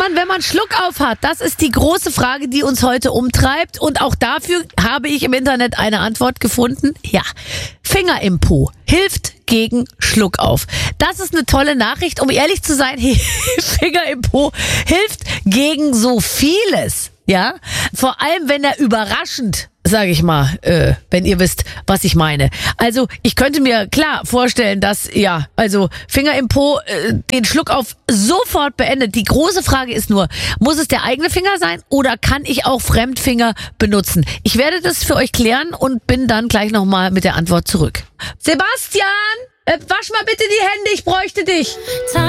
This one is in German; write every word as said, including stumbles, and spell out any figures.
man, wenn man Schluck auf hat? Das ist die große Frage, die uns heute umtreibt. Und auch dafür habe ich im Internet eine Antwort gefunden. Ja, Finger im Po hilft gegen Schluckauf. Das ist eine tolle Nachricht. Um ehrlich zu sein, Finger im Po hilft gegen so vieles. Ja, vor allem, wenn er überraschend, sage ich mal, äh, wenn ihr wisst, was ich meine. Also ich könnte mir klar vorstellen, dass, ja, also Finger im Po äh, den Schluckauf sofort beendet. Die große Frage ist nur, muss es der eigene Finger sein oder kann ich auch Fremdfinger benutzen? Ich werde das für euch klären und bin dann gleich nochmal mit der Antwort zurück. Sebastian, äh, wasch mal bitte die Hände, ich bräuchte dich.